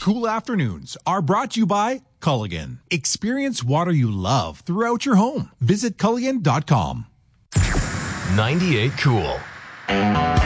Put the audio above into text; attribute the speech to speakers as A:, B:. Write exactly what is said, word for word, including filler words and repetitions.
A: Cool afternoons are brought to you by Culligan. Experience water you love throughout your home. Visit Culligan dot com.
B: ninety-eight Cool.